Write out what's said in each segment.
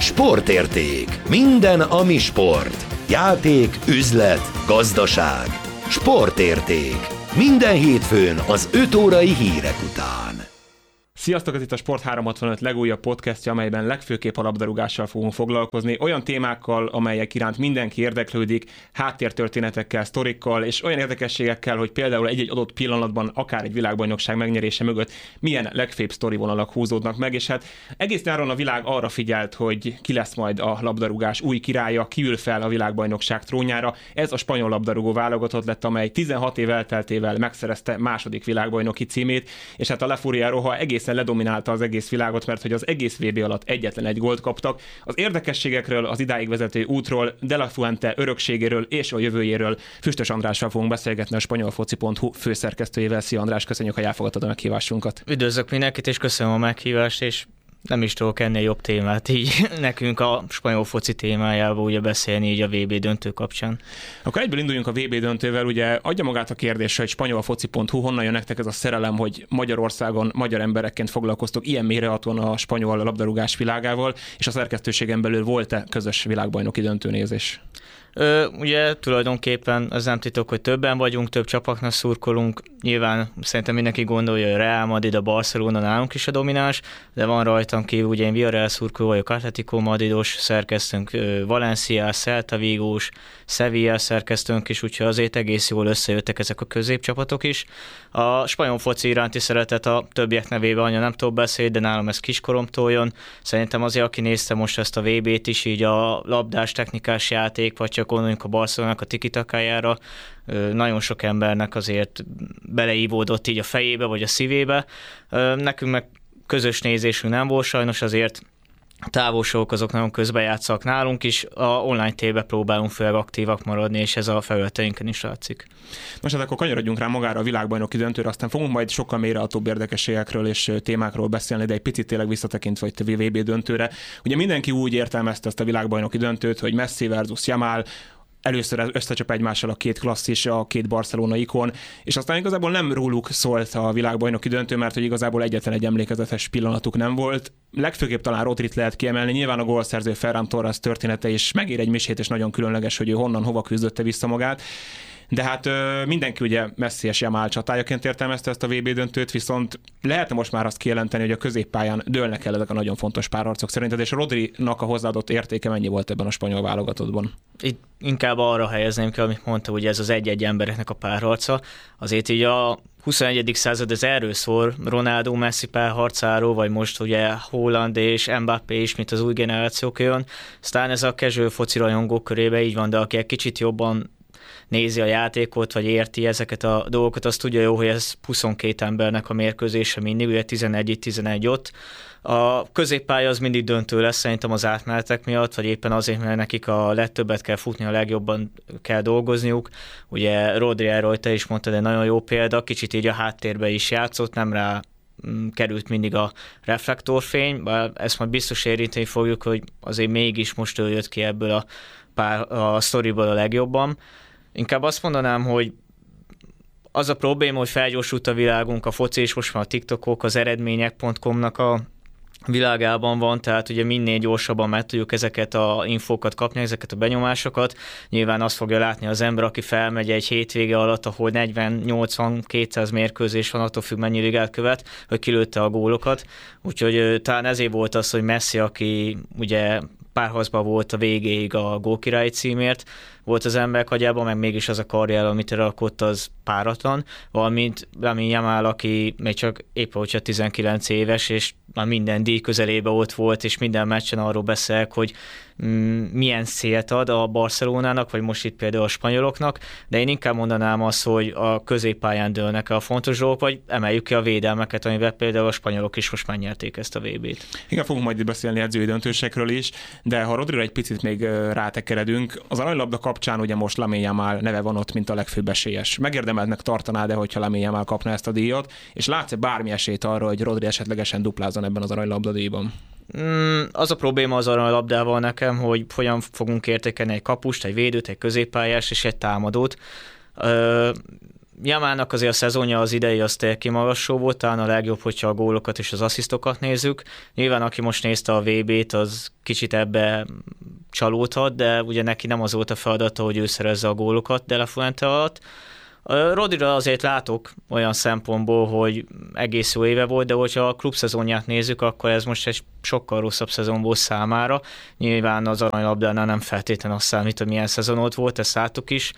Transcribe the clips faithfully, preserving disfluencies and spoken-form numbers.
Sportérték. Minden, ami sport. Játék, üzlet, gazdaság. Sportérték. Minden hétfőn az öt órai hírek után. Sziasztok, ez itt a Sport háromszázhatvanöt legújabb podcastja, amelyben legfőképp a labdarúgással fogunk foglalkozni, olyan témákkal, amelyek iránt mindenki érdeklődik, háttértörténetekkel, sztorikkal és olyan érdekességekkel, hogy például egy-egy adott pillanatban, akár egy világbajnokság megnyerése mögött milyen legfőbb sztorivonalak húzódnak meg, és hát egész nyáron a világ arra figyelt, hogy ki lesz majd a labdarúgás új királya, ki ül fel a világbajnokság trónjára. Ez a spanyol labdarúgó válogatott lett, amely tizenhat év elteltével megszerezte második világbajnoki címét, és hát a La Furia Roja egészen ledominálta az egész világot, mert hogy az egész vé bé alatt egyetlen egy gólt kaptak. Az érdekességekről, az idáig vezető útról, De La Fuente örökségéről és a jövőjéről Füstös Andrással fogunk beszélgetni, a spanyolfoci pont hu főszerkesztőjével. Szia András, köszönjük, hogy elfogadtad a meghívásunkat. Üdvözlök mindenkit, és köszönöm a meghívást, és nem is tudok ennél jobb témát így nekünk a spanyol foci témájába ugye beszélni így a vé bé döntő kapcsán. Akkor egyből induljunk a vé bé döntővel, ugye adja magát a kérdés, hogy spanyolfoci pont hu, honnan jön nektek ez a szerelem, hogy Magyarországon magyar emberekként foglalkoztok ilyen mélyrehatóan a spanyol labdarúgás világával, és a szerkesztőségen belül volt-e közös világbajnoki döntőnézés? Ö, ugye tulajdonképpen az nem titok, hogy többen vagyunk, több csapatnak szurkolunk. Nyilván szerintem mindenki gondolja, hogy a Real Madrid, a Barcelona nálunk is a domináns, de van rajtam kívül, ugye én Villarreal szurkoló vagyok, Atlético Madridos szerkesztőnk, Valencia, Celta Vigós, Sevilla szerkesztőnk is, úgyhogy azért egész jól összejöttek ezek a középcsapatok is. A spanyol foci iránti szeretet a többiek nevében anya nem tudok beszélni, de nálam ez kiskoromtól jön. Szerintem azért, aki nézte most ezt a vé bét is, így a labdás technikás játék, vagy csak gondoljunk a Barcelonának a tiki-takájára, nagyon sok embernek azért beleívódott így a fejébe, vagy a szívébe. Nekünk meg közös nézésünk nem volt sajnos, azért távolságok azok nagyon közbejátszak nálunk is, a online térbe próbálunk főleg aktívak maradni, és ez a felületeinken is látszik. Most hát akkor kanyarodjunk rá magára a világbajnoki döntőre, aztán fogunk majd sokkal mélyrehatóbb érdekességekről és témákról beszélni, de egy picit tényleg visszatekintve itt a vé bé döntőre. Ugye mindenki úgy értelmezte ezt a világbajnoki döntőt, hogy Messi versus Yamal, először összecsap egymással a két klasszis, a két Barcelona ikon, és aztán igazából nem róluk szólt a világbajnoki döntő, mert hogy igazából egyetlen egy emlékezetes pillanatuk nem volt. Legfőképp talán Rodrit lehet kiemelni, nyilván a gólszerző Ferran Torres története is megér egy misét, és nagyon különleges, hogy ő honnan, hova küzdötte vissza magát. De hát mindenki ugye Messi és Yamal csatájaként értelmezte ezt a vé bé döntőt, viszont lehetne most már azt kijelenteni, hogy a középpályán dőlnek el ezek a nagyon fontos párharcok szerinted, és Rodrinak a hozzáadott értéke mennyi volt ebben a spanyol válogatottban? Itt inkább arra helyezném ki, amit mondta, hogy ez az egy-egy embereknek a párharca. Azért így a huszonegyedik század ez erről szól, Ronaldo, Messi párharcáról, vagy most ugye Haaland és Mbappé is, mint az új generációk jön. Aztán ez a casual foci rajongók körébe így van, de aki egy kicsit jobban nézi a játékot, vagy érti ezeket a dolgokat, azt tudja jó, hogy ez huszonkét embernek a mérkőzése mindig, ugye tizenegy itt, tizenegy ott. A középpálya az mindig döntő lesz szerintem az átmenetek miatt, vagy éppen azért, mert nekik a legtöbbet kell futni, a legjobban kell dolgozniuk. Ugye Rodri erről te is mondtad, egy nagyon jó példa, kicsit így a háttérbe is játszott, nem rá került mindig a reflektorfény, bár ezt majd biztos érinteni fogjuk, hogy azért mégis most ő jött ki ebből a, pár, a sztoriból a legjobban. Inkább azt mondanám, hogy az a probléma, hogy felgyorsult a világunk, a foci, és most már a TikTokok, az eredmények pont com-nak a világában van, tehát ugye minél gyorsabban meg tudjuk ezeket a infókat kapni, ezeket a benyomásokat. Nyilván azt fogja látni az ember, aki felmegy egy hétvége alatt, ahol negyven, nyolcvan, kétszáz mérkőzés van, attól függ, mennyi ligát követ, hogy kilőtte a gólokat. Úgyhogy talán ezért volt az, hogy Messi, aki ugye párharcban volt a végéig a gólkirályi címért, volt az emberek agyában, meg mégis az a karrier, amit rakott, az páratlan, valamint Lamine Yamal, aki még csak épp hogyha tizenkilenc éves, és már minden díj közelébe ott volt, és minden meccsen arról beszél, hogy mm, milyen célt ad a Barcelonának, vagy most itt például a spanyoloknak, de én inkább mondanám azt, hogy a középpályán dőlnek el a fontos dolgok, vagy emeljük ki a védelmeket, amivel például a spanyolok is most megnyerték ezt a vé bét. Igen, fogunk majd beszélni edzői döntősekről is, de ha Rodrira egy picit még rátekeredünk, az aranylabda kapcsán ugye most Lamine Yamal neve van ott, mint a legfőbb esélyes. Megérdemeltnek tartanád, de hogyha Lamine Yamal kapna ezt a díjat, és látsz-e bármi esélyt arra, hogy Rodri esetlegesen duplázon ebben az aranylabda díjban? Mm, az a probléma az aranylabdával nekem, hogy hogyan fogunk értékelni egy kapust, egy védőt, egy középpályást és egy támadót. Ö, Yamalnak azért a szezonja az idei az kimagasló volt, talán a legjobb, hogyha a gólokat és az asszisztokat nézzük. Nyilván aki most nézte a vé bét, az kicsit ebbe csalódhat, de ugye neki nem az volt a feladata, hogy ő szerezze a gólokat De La Fuente alatt. Rodrira azért látok olyan szempontból, hogy egész jó éve volt, de hogyha a klubszezonját nézzük, akkor ez most egy sokkal rosszabb szezon volt számára. Nyilván az aranylabdánál nem feltétlenül azt számít, hogy milyen szezonot volt, ezt láttuk is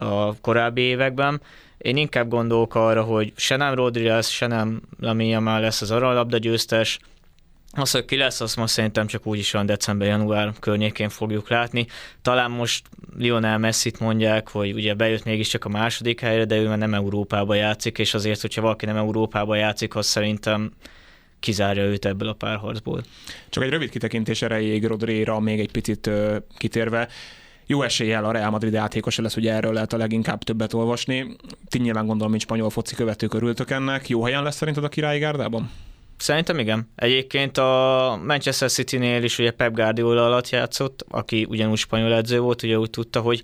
a korábbi években. Én inkább gondolok arra, hogy se nem Rodri lesz, se nem Lamine Yamal lesz az aranylabda győztes. Az, hogy ki lesz, azt most szerintem csak úgyis olyan december-január környékén fogjuk látni. Talán most Lionel Messit mondják, hogy ugye bejött mégiscsak a második helyre, de ő már nem Európába játszik, és azért, hogyha valaki nem Európába játszik, az szerintem kizárja őt ebből a párharcból. Csak egy rövid kitekintés erejéig Rodrira még egy picit ö, kitérve. Jó eséllyel a Real Madrid játékosa lesz, ugye erről lehet a leginkább többet olvasni. Ti nyilván gondolom, mint spanyol foci követők örültök ennek. Jó helyen lesz szerinted a királyi gárdában? Szerintem igen. Egyébként a Manchester City-nél is ugye Pep Guardiola alatt játszott, aki ugyanúgy spanyol edző volt, ugye úgy tudta, hogy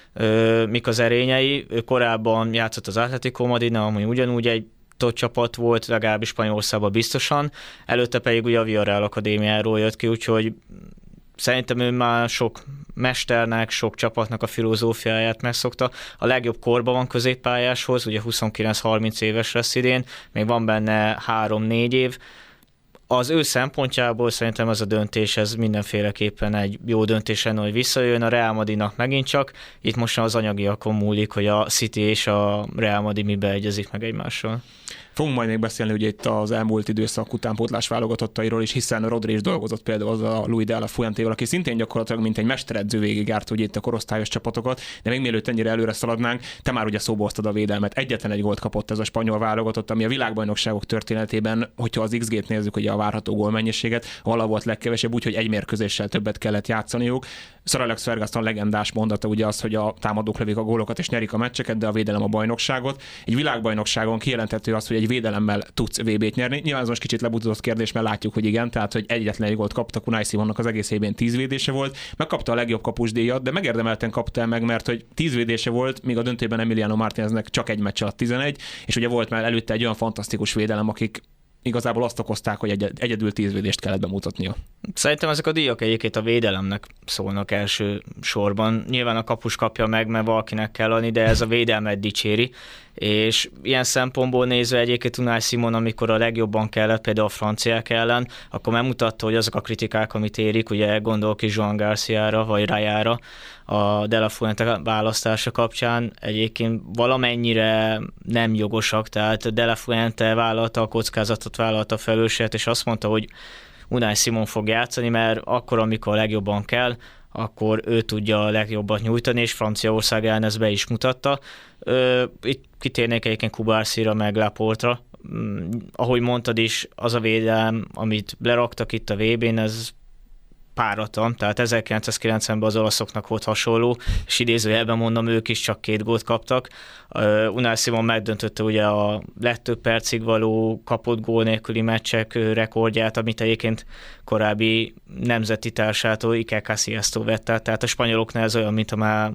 ö, mik az erényei. Ő korábban játszott az Atletico Madridnál, ami ugyanúgy egy top csapat volt, legalábbis Spanyolországban biztosan. Előtte pedig ugye a Villarreal akadémiáról jött ki, úgyhogy szerintem ő már sok mesternek, sok csapatnak a filozófiáját megszokta. A legjobb korban van középpályáshoz, ugye huszonkilenc-harminc éves lesz idén, még van benne három-négy év. Az ő szempontjából szerintem ez a döntés, ez mindenféleképpen egy jó döntés lenne, hogy visszajön a Real Madridnak megint csak. Itt most az anyagiakon múlik, hogy a City és a Real Madrid mibe egyezik meg egymással. Fogunk majd még beszélni ugye itt az elmúlt időszak utánpótlás válogatottairól is, hiszen Rodri is dolgozott például az a Luis de la Fuentével, aki szintén gyakorlatilag mint egy mesteredző végigjárt ugye itt a korosztályos csapatokat, de még mielőtt ennyire előre szaladnánk, te már ugye szóba hoztad a védelmet. Egyetlen egy gólt kapott ez a spanyol válogatott, ami a világbajnokságok történetében, hogyha az iksz gét nézzük, ugye a várható gólmennyiséget, vala volt legkevesebb, úgyhogy egy mérkőzéssel többet kellett játszaniuk. Sir Alex Ferguson legendás mondata ugye az, hogy a támadók lövik a gólokat és nyerik a meccseket, de a védelem a bajnokságot. Egy világbajnokságon kijelenthető az, hogy egy védelemmel tudsz vé bét nyerni. Nyilván ez most kicsit lebutatott kérdés, mert látjuk, hogy igen, tehát hogy egyetlen egy gólt kaptak, Unai Simonnak az egész évben tíz védése volt, megkapta a legjobb kapusdíjat, de megérdemelten kapta el meg, mert hogy tíz védése volt, míg a döntőben Emiliano Martineznek csak egy meccs alatt tizenegy, és ugye volt már előtte egy olyan fantasztikus védelem, akik igazából azt okozták, hogy egy, egyedül tíz védést kellett bemutatnia. Szerintem ezek a díjak egyébként a védelemnek szólnak első sorban. Nyilván a kapus kapja meg, mert valakinek kell adni, de ez a védelmet dicséri. És ilyen szempontból nézve egyébként Unai Simon, amikor a legjobban kellett, például a franciák ellen, akkor megmutatta, hogy azok a kritikák, amit érik, ugye gondolok is Joan Garciára vagy Rayára, a De La Fuente választása kapcsán egyébként valamennyire nem jogosak, tehát De La Fuente vállalta a kockázatot, vállalta a felelősséget, és azt mondta, hogy Unai Simon fog játszani, mert akkor, amikor a legjobban kell, akkor ő tudja a legjobbat nyújtani, és Franciaország ellen ezt be is mutatta. Itt kitérnék egyébként Kubarsira, meg Laportra. Ahogy mondtad is, az a védelem, amit leraktak itt a vé bén, ez páratlan, tehát ezerkilencszázkilencvenben az olaszoknak volt hasonló, és idézőjelben mondom, ők is csak két gólt kaptak. Uh, Unai Simon megdöntötte ugye a legtöbb percig való kapott gól nélküli meccsek rekordját, amit egyébként korábbi nemzeti társától Iker Casillas-tól vett át, tehát a spanyoloknál ez olyan, mint a már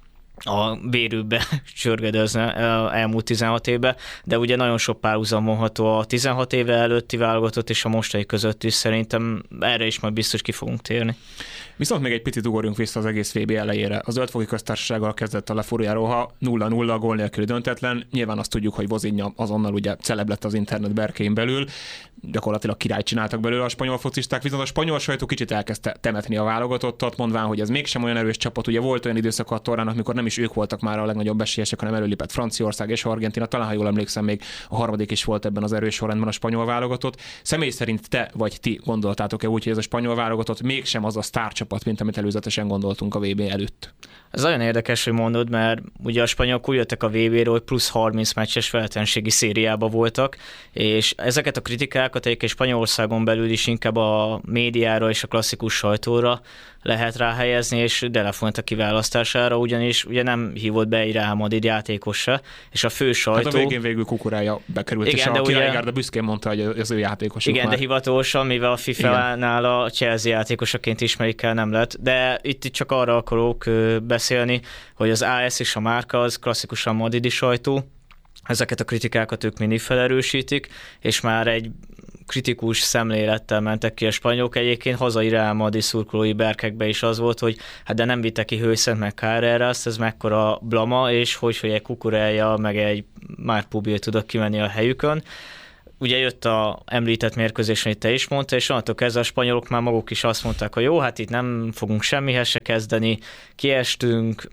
a vérükbe csörgedezne elmúlt tizenhat évben, de ugye nagyon sok párhuzam vonható a tizenhat éve előtti válogatott és a mostani között is, szerintem erre is majd biztos ki fogunk térni. Viszont még egy picit ugorjunk vissza az egész vé bé elejére. Az Zöldfoki Köztársasággal kezdett a Le Fourier-Roha, nulla nulla gól nélküli döntetlen. Nyilván azt tudjuk, hogy Vozinha azonnal ugye celeb lett az internet berkein belül, gyakorlatilag király csináltak belőle a spanyol focisták, viszont a spanyol sajtó kicsit elkezdte temetni a válogatottat, mondván, hogy ez mégsem olyan erős csapat. Ugye volt olyan időszak a tornának, amikor nem is ők voltak már a legnagyobb esélyesek, hanem előlépett Franciaország és Argentína. Talán, ha jól emlékszem, még a harmadik is volt ebben az erős sorrendben a spanyol válogatott. Személy szerint te vagy ti gondoltátok-e úgy, hogy ez a spanyol válogatott mégsem az a sztárcsapat, mint amit előzetesen gondoltunk a vé bé előtt? Ez nagyon érdekes, hogy mondod, mert ugye a spanyolok úgy jöttek a vé béről, hogy plusz harminc meccses veretenségi szériában voltak, és ezeket a kritikákat egyébként Spanyolországon belül is inkább a médiára és a klasszikus sajtóra lehet ráhelyezni, és De La Fuente kiválasztására, ugyanis ugye nem hívott be egy Real Madrid játékos se, és a fő sajtó... Hát a végén végül Kukurája bekerült, igen, és a királygárda büszkén mondta, hogy az ő játékosuk. Igen, már. De hivatalosan, mivel a FIFA-nál a Chelsea játékosaként ismerik el, nem lett, de itt, itt csak arra akarok beszélni, hogy az á es és a márka az klasszikusan madridi sajtó, ezeket a kritikákat ők mindig felerősítik, és már egy kritikus szemlélettel mentek ki a spanyolok. Egyébként hazai Real Madrid szurkolói berkekbe is az volt, hogy hát de nem vitte ki Hőszent meg Carreras, ez mekkora blama, és hogy, hogy egy Cucurella meg egy Marc Pubil tudok kimenni a helyükön. Ugye jött a említett mérkőzés, amit te is mondta, és onnantól kezdve a spanyolok már maguk is azt mondták, hogy jó, hát itt nem fogunk semmihez se kezdeni, kiestünk,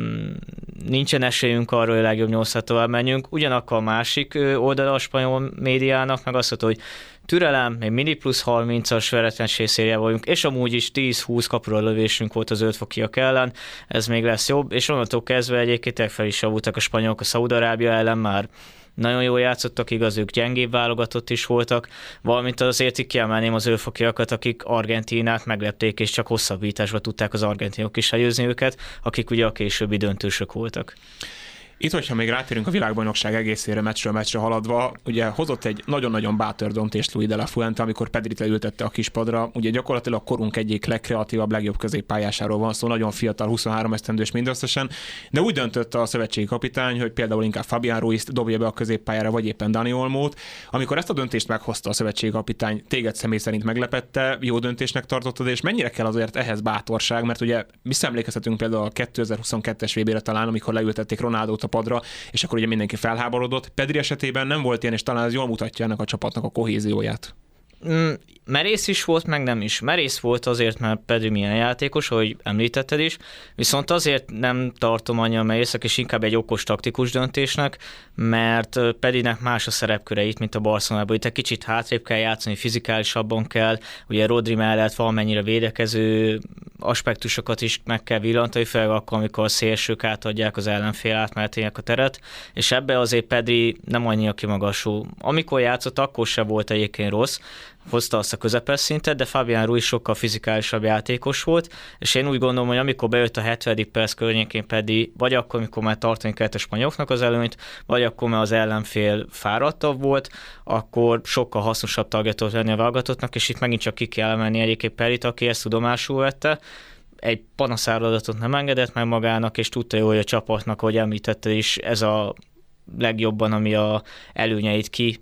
nincsen esélyünk arra, hogy a legjobb nyolcszor tovább menjünk. Ugyanakkor a másik oldala a spanyol médiának meg azt mondta, hogy türelem, még mini plusz harmincas veretlenség szériában vagyunk, és amúgy is tíz-húsz kapura lövésünk volt az ötfokiak ellen, ez még lesz jobb, és onnantól kezdve egyébként fel is javultak a spanyolok a Szaúd-Arábia ellen, már nagyon jól játszottak, igaz, ők gyengébb válogatott is voltak, valamint azért így kiemelném az őrfokiakat, akik Argentínát meglepték, és csak hosszabbításba tudták az argentinok is elgyőzni őket, akik ugye a későbbi döntősök voltak. Itt, hogyha még rátérünk a világbajnokság egészére meccsről meccsre haladva, ugye hozott egy nagyon-nagyon bátor döntést Luis de la Fuente, amikor Pedrit leültette a kispadra. Ugye gyakorlatilag korunk egyik legkreatívabb, legjobb középpályásáról van szó, nagyon fiatal, huszonhárom esztendős mindösszesen, de úgy döntött a szövetségi kapitány, hogy például inkább Fabián Ruizt dobja be a középpályára, vagy éppen Dani Olmót. Amikor ezt a döntést meghozta a szövetségi kapitány, téged személy szerint meglepette, jó döntésnek tartottad, és mennyire kell azért ehhez bátorság, mert ugye visszaemlékezhetünk például a kétezer-huszonkettes vé bére talán, amikor leültették Ronaldót a padra, és akkor ugye mindenki felháborodott. Pedri esetében nem volt ilyen, és talán ez jól mutatja ennek a csapatnak a kohézióját. Mm, merész is volt, meg nem is. Merész volt azért, mert Pedri milyen játékos, ahogy említetted is, viszont azért nem tartom annyira merészek, és inkább egy okos taktikus döntésnek, mert Pedrinek más a szerepköre itt, mint a Barcelonában. Itt egy kicsit hátrébb kell játszani, fizikálisabban kell, ugye Rodri mellett valamennyire védekező aspektusokat is meg kell villantani, főleg akkor, amikor a szélsők átadják az ellenfél átmenetének a teret, és ebbe azért Pedri nem annyira kimagasú. Amikor játszott, akkor se volt egyébként rossz, hozta azt a közepes szintet, de Fabián Ruiz sokkal fizikálisabb játékos volt, és én úgy gondolom, hogy amikor bejött a hetvedik perc környékén pedig, vagy akkor, amikor már tartani kellett a spanyoloknak az előnyt, vagy akkor már az ellenfél fáradtabb volt, akkor sokkal hasznosabb tagja tudott lenni a válogatottnak, és itt megint csak ki kell emelni egyébként Pedrit, aki ezt tudomásul vette, egy panaszáradatot nem engedett meg magának, és tudta jó, hogy a csapatnak, ahogy említette is, ez a legjobban, ami a előnyeit ki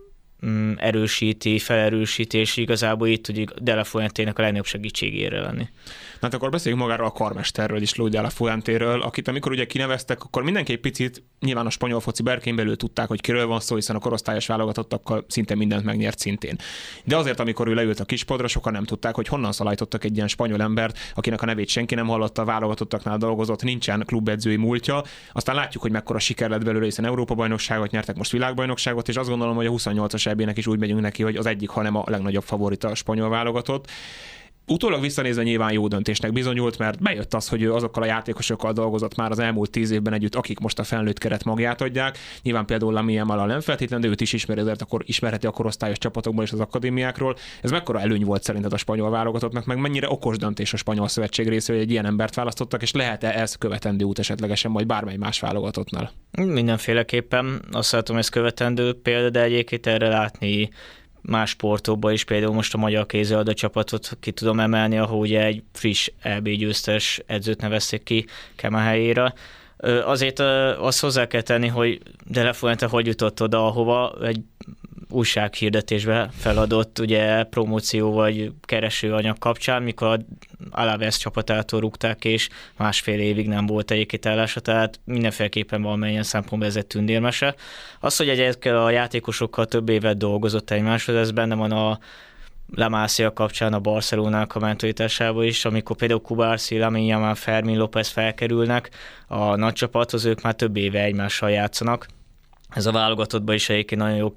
erősíti, felerősíti, és igazából itt tudjuk De La Fuentének a legnagyobb segítségére lenni. Na hát akkor beszéljünk magáról a karmesterről is, Luis de la Fuentéről, akit amikor ugye kineveztek, akkor mindenki egy picit, nyilván a spanyol foci berkein belül tudták, hogy kiről van szó, hiszen a korosztályos válogatottakkal szinte mindent megnyert szintén. De azért, amikor ő leült a kispadra, sokan nem tudták, hogy honnan szalajtottak egy ilyen spanyol embert, akinek a nevét senki nem hallotta, a válogatottaknál dolgozott, nincsen klubedzői múltja. Aztán látjuk, hogy mekkora siker lett belőle, hiszen Európa-bajnokságot nyertek, most világbajnokságot, és azt gondolom, hogy a huszonnyolcas é bének is úgy megyünk neki, hogy az egyik, hanem a legnagyobb favorita a spanyol válogatott. Utólag visszanézve nyilván jó döntésnek bizonyult, mert bejött az, hogy ő azokkal a játékosokkal dolgozott már az elmúlt tíz évben együtt, akik most a felnőtt keret magját adják. Nyilván például Lamine Yamal nem feltétlenül, de őt is ismeri, ezért akkor ismerheti a korosztályos csapatokból és az akadémiákról. Ez mekkora előny volt szerinted a spanyol válogatottnak, meg mennyire okos döntés a spanyol szövetség részéről, hogy egy ilyen embert választottak, és lehet-e ez követendő út esetlegesen majd bármely más válogatottnál? Mindenféleképpen azt látom, ez követendő példa, de egyébként erre látni más sportokban is, például most a magyar kézilabda csapatot ki tudom emelni, ahol ugye egy friss é bé győztes edzőt nevezték ki Keme helyére. Azért azt hozzá kell tenni, hogy De La Fuente hogy jutott oda, ahova egy újsághirdetésbe feladott ugye promóció vagy keresőanyag kapcsán, mikor a Alavés csapatától rúgták, és másfél évig nem volt egyébként állása, tehát mindenféleképpen valamilyen szempontból ez egy tündérmese. Az, hogy egyébként a játékosokkal több évet dolgozott egymáshoz, ez benne van a La Masia kapcsán a Barcelonának a mentalitásában is, amikor például Cubarsí, Lamine Yamal, Fermín López felkerülnek a nagy csapathoz, ők már több éve egymással játszanak. Ez a válogatottban is egyébként nagyon jó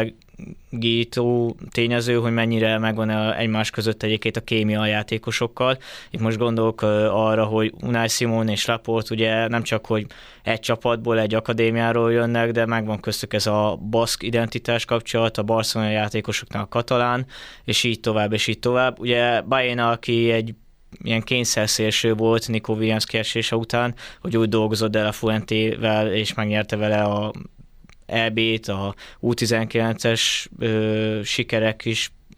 kivilágító tényező, hogy mennyire megvan egymás között egyébként a kémia a játékosokkal. Itt most gondolok arra, hogy Unai Simon és Laporte ugye nem csak, hogy egy csapatból, egy akadémiáról jönnek, de megvan köztük ez a baszk identitás kapcsolat, a barcelonai játékosoknál a katalán, és így tovább, és így tovább. Ugye Baena, aki egy ilyen kényszerszélső volt Nico Williams kiesése után, hogy úgy dolgozott De La Fuentével, és megnyerte vele a é bét, a U tizenkilences ö, sikerek is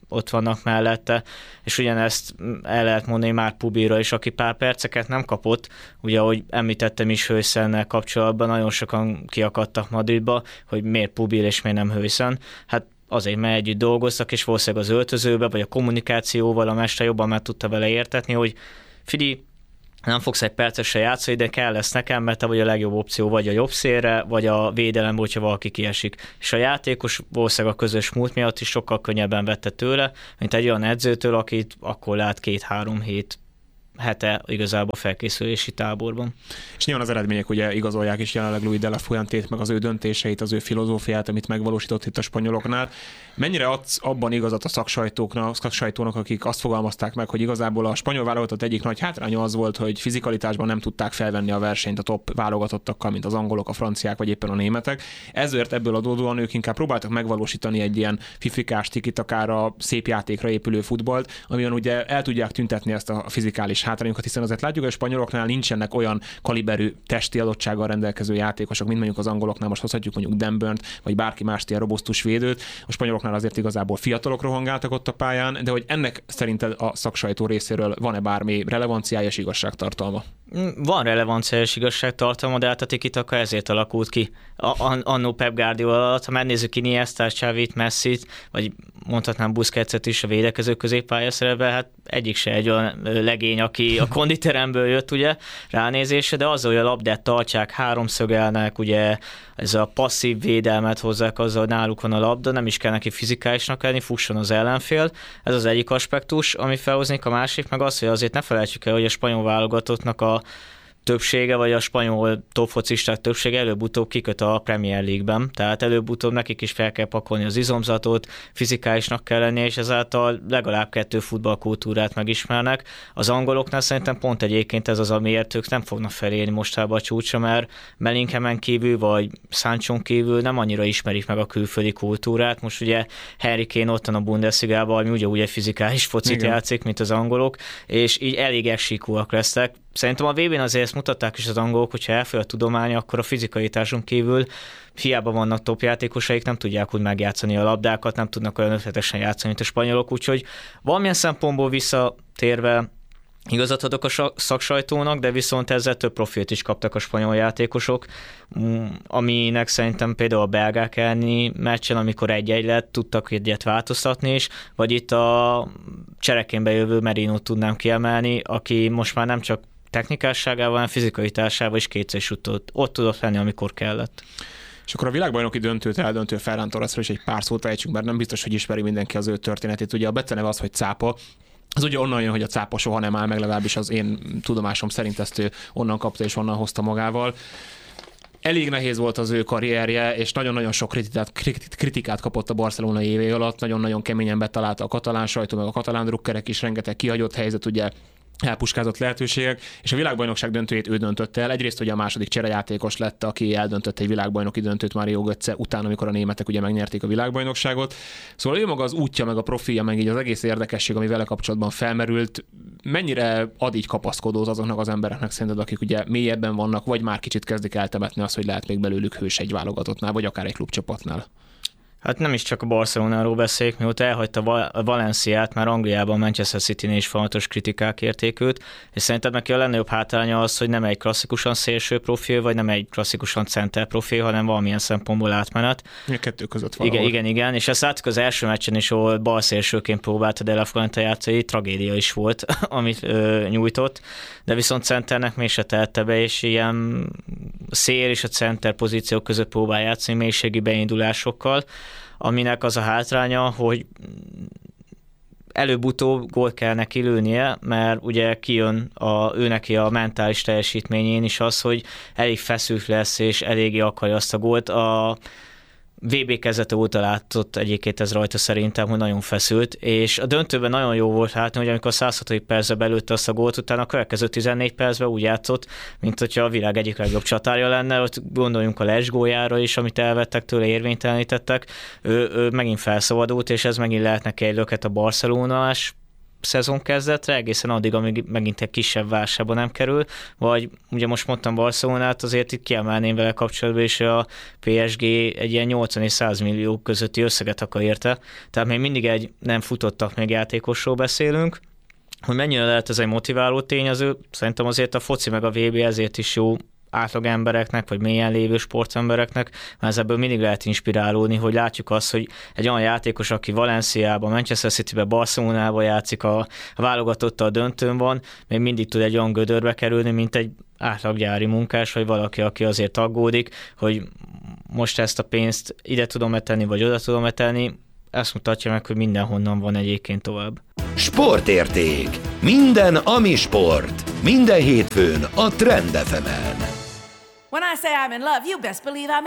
ott vannak mellette, és ugyanezt el lehet mondani már Pubira is, aki pár perceket nem kapott, ugye ahogy említettem is Huijsennel kapcsolatban, nagyon sokan kiakadtak Madridba, hogy miért Pubil és miért nem Huijsen. Hát azért, mert együtt dolgoztak, és valószínűleg az öltözőbe, vagy a kommunikációval a mester jobban meg tudta vele értetni, hogy Fidi, nem fogsz egy percesre játszani, de kell lesz nekem, mert te vagy a legjobb opció, vagy a jobb szélre, vagy a védelem, hogyha valaki kiesik. És a játékos valószínűleg a közös múlt miatt is sokkal könnyebben vette tőle, mint egy olyan edzőtől, akit akkor lát két-három hét hete igazából a felkészülési táborban. És nyilván az eredmények ugye igazolják is jelenleg Luis de la Fuentét, meg az ő döntéseit, az ő filozófiát, amit megvalósított itt a spanyoloknál. Mennyire adsz abban igazat a szaksajtóknak, szaksajtónak, akik azt fogalmazták meg, hogy igazából a spanyol válogatott egyik nagy hátránya az volt, hogy fizikalitásban nem tudták felvenni a versenyt a top válogatottakkal, mint az angolok, a franciák vagy éppen a németek. Ezért ebből adódóan ők inkább próbáltak megvalósítani egy ilyen fifikás, tikitakára, szép játékra épülő futballt, amiben ugye el tudják tüntetni ezt a fizikális hátrányokat, hiszen azért látjuk, hogy a spanyoloknál nincsenek olyan kaliberű testi adottsággal rendelkező játékosok, mint mondjuk az angoloknál, most hozhatjuk mondjuk Dan Burnt, vagy bárki más ilyen robusztus védőt. A spanyoloknál azért igazából fiatalok rohangáltak ott a pályán, de hogy ennek szerinted a szaksajtó részéről van-e bármi relevanciája és igazságtartalma? Van relevancia és igazságtartalma, de hát a tikitaka ezért alakult ki. Annó Pep Guardiola alatt, ha megnézzük Iniestát, Xavit, Messit, vagy mondhatnám Busquetset is a védekező középpályaszerepben, hát egyik se egy olyan legény, aki a konditeremből jött, ugye, ránézése, de azzal, hogy a labdát tartják, háromszögelnek, ugye, ez a passzív védelmet hozzák azzal, hogy náluk van a labda, nem is kell neki fizikálisnak lenni, fusson az ellenfél. Ez az egyik aspektus, ami felhoznék, a másik meg az, hogy azért ne felejtsük el, hogy a spanyol válogatottnak a többsége, vagy a spanyol top focisták többsége előbb-utóbb kiköt a Premier League-ben, tehát előbb-utóbb nekik is fel kell pakolni az izomzatot, fizikálisnak kell lenni, és ezáltal legalább kettő futballkultúrát megismernek. Az angoloknál szerintem pont egyébként ez az, amiért ők nem fognak felérni mostában a csúcsra, mert Bellinghamen kívül, vagy Sanchón kívül nem annyira ismerik meg a külföldi kultúrát. Most ugye Harry Kane ott van a Bundesligában, ami ugyanúgy egy fizikális focit Igen. játszik, mint az angolok, és így elég essikúak lesznek. Szerintem a vé bén azért ezt mutatták is az angolok, hogyha elfogy a tudomány, akkor a fizikaitáson kívül hiába vannak topjátékosaik, nem tudják úgy megjátszani a labdákat, nem tudnak olyan ötletesen játszani, mint a spanyolok, úgyhogy valamilyen szempontból visszatérve igazat adok a szaksajtónak, de viszont ezzel több profilt is kaptak a spanyol játékosok, aminek szerintem például a belgák elleni meccsen, amikor egy-egy lett, tudtak egyet változtatni is, vagy itt a cserekén bejövő Merinót tudnám kiemelni, aki most már nem csak technikásságával, hanem fizikalitásával is kétszer is ott, ott tudott lenni, amikor kellett. És akkor a világbajnoki döntőt eldöntő Ferran Torresről is egy pár szót ejtsünk, mert nem biztos, hogy ismeri mindenki az ő történetét. Ugye a beceneve az, hogy cápa. Az ugye onnan jön, hogy a cápa soha nem áll meg, legalábbis az én tudomásom szerint ezt ő onnan kapta és onnan hozta magával. Elég nehéz volt az ő karrierje, és nagyon-nagyon sok kritikát, kritikát kapott a barcelonai évei alatt, nagyon-nagyon keményen betalálta a katalán sajtó, meg a katalán drukkerek is, rengeteg kihagyott helyzet, ugye elpuskázott lehetőségek, és a világbajnokság döntőjét ő döntötte el. Egyrészt ugye a második cserejátékos lett, aki eldöntött egy világbajnoki döntőt Mario Götze után, amikor a németek ugye megnyerték a világbajnokságot. Szóval ő maga az útja, meg a profilja, meg így az egész érdekesség, ami vele kapcsolatban felmerült, mennyire ad így kapaszkodót azoknak az embereknek szerinted, akik ugye mélyebben vannak, vagy már kicsit kezdik eltemetni azt, hogy lehet még belőlük hős egy válogatottnál, vagy akár egy klubcsapatnál? Hát nem is csak a Barcelonáról beszéljük, mióta elhagyta a Valenciát, már Angliában, a Manchester City-nél is folyamatos kritikák érték őt, és szerintem neki a legnagyobb hátránya az, hogy nem egy klasszikusan szélső profil, vagy nem egy klasszikusan center profil, hanem valamilyen szempontból átmenet. A kettő között valahol. Igen, igen, igen, és ezt láttuk az első meccsen is, ahol bal szélsőként próbálta de la Fuente játszani, tragédia is volt, amit ö, nyújtott, de viszont centernek még se tehette be, és ilyen szél és a center pozíciók között próbál játszani mélységi beindulásokkal, aminek az a hátránya, hogy előbb-utóbb gólt kell neki lőnie, mert ugye kijön a, ő neki a mentális teljesítményén is az, hogy elég feszült lesz, és eléggé akarja azt a gólt. A vé bé kezdete óta látott egyébként ez rajta szerintem, hogy nagyon feszült, és a döntőben nagyon jó volt látni, hogy amikor a száz hatodik percben belőtte azt a gólt, utána a következő tizennégy percben úgy játszott, mint hogyha a világ egyik legjobb csatárja lenne, ott gondoljunk a Les góljára is, amit elvettek tőle, érvénytelenítettek, ő, ő megint felszabadult, és ez megint lehet neki egy löket a barcelonás szezonkezdetre, egészen addig, amíg megint egy kisebb válságba nem kerül, vagy ugye most mondtam Barcelonát, azért itt kiemelném vele kapcsolatban, és a pé es gé egy ilyen nyolcvan és száz millió közötti összeget akar érte, tehát még mindig egy nem futottak még játékosról beszélünk. Hogy mennyire lehet ez egy motiváló tényező, szerintem azért a foci meg a vé bé ezért is jó átlag embereknek, vagy mélyen lévő sportembereknek, mert ebből mindig lehet inspirálódni, hogy látjuk azt, hogy egy olyan játékos, aki Valenciában, Manchester Cityben, Barcelonában játszik, a válogatotta a döntőn van, még mindig tud egy olyan gödörbe kerülni, mint egy átlaggyári munkás, vagy valaki, aki azért aggódik, hogy most ezt a pénzt ide tudom-e tenni, vagy oda tudom-e tenni, ezt mutatja meg, hogy mindenhonnan van egyébként tovább. Sportérték. Minden, ami sport. Minden hétfőn a Trend ef emen. When I say I'm in love, you best believe I'm